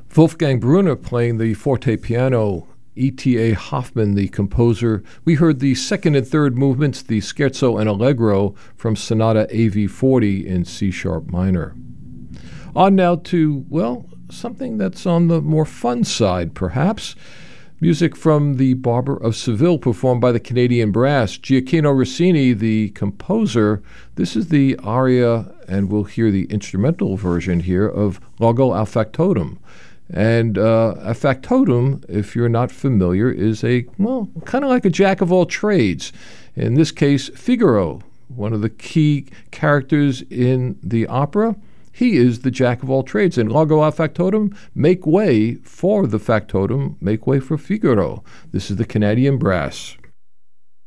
Wolfgang Brunner playing the forte piano, E.T.A. Hoffmann, the composer. We heard the second and third movements, the Scherzo and Allegro from Sonata AV 40 in C-sharp minor. On now to, well, something that's on the more fun side, perhaps. Music from The Barber of Seville, performed by the Canadian Brass. Gioacchino Rossini, the composer. This is the aria, and we'll hear the instrumental version here, of Largo al Factotum. And a factotum, if you're not familiar, is kind of like a jack of all trades. In this case, Figaro, one of the key characters in the opera. He is the jack of all trades. And Largo al Factotum, make way for the factotum, make way for Figaro. This is the Canadian Brass.